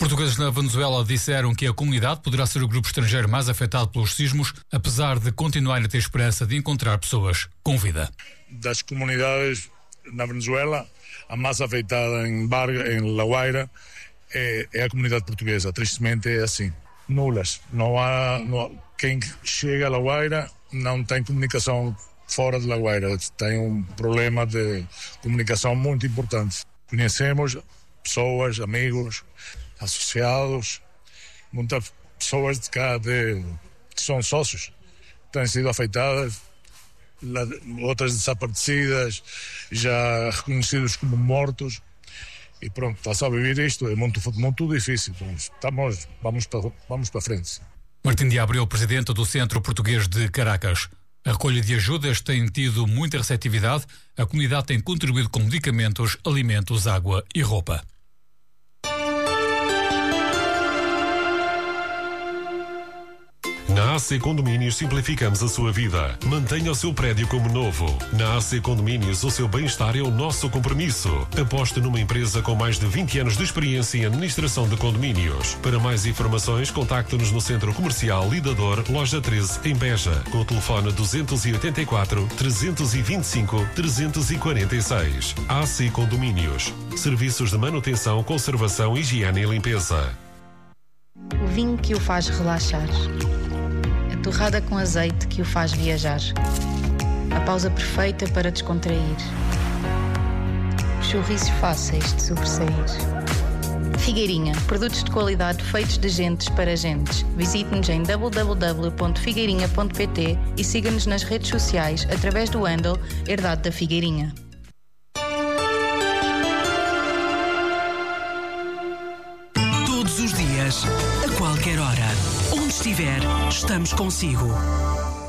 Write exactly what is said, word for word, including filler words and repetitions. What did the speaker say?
Portugueses na Venezuela disseram que a comunidade poderá ser o grupo estrangeiro mais afetado pelos sismos, apesar de continuarem a ter esperança de encontrar pessoas com vida. Das comunidades na Venezuela, a mais afetada em Barga, em La Guaira, é, é a comunidade portuguesa. Tristemente é assim. Nulas. Não há, não, quem chega a La Guaira não tem comunicação fora de La Guaira. Tem um problema de comunicação muito importante. Conhecemos pessoas, amigos, associados, muitas pessoas de cá de, que são sócios, têm sido afetadas, outras desaparecidas, já reconhecidos como mortos. E pronto, está-se a viver isto, é muito, muito difícil. Estamos, vamos para, vamos para frente. Martim de Abreu, presidente do Centro Português de Caracas. A recolha de ajudas tem tido muita receptividade. A comunidade tem contribuído com medicamentos, alimentos, água e roupa. Na A C Condomínios simplificamos a sua vida. Mantenha o seu prédio como novo. Na A C Condomínios, o seu bem-estar é o nosso compromisso. Aposte numa empresa com mais de vinte anos de experiência em administração de condomínios. Para mais informações, contacte-nos no Centro Comercial Lidador, Loja treze, em Beja, com o telefone duzentos e oitenta e quatro, trezentos e vinte e cinco, trezentos e quarenta e seis. A C Condomínios. Serviços de manutenção, conservação, higiene e limpeza. O vinho que o faz relaxar. A torrada com azeite que o faz viajar. A pausa perfeita para descontrair. Os sorrisos fáceis de sobressair. Figueirinha, produtos de qualidade feitos de gentes para gentes. Visite-nos em w w w ponto figueirinha ponto p t e siga-nos nas redes sociais através do handle Herdade da Figueirinha. Todos os dias, a qualquer hora, onde estiver, estamos consigo.